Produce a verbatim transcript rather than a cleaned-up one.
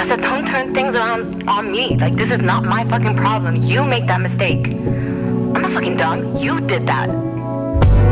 I said, don't turn things around on me. Like, this is not my fucking problem. You make that mistake. I'm not fucking dumb. You did that.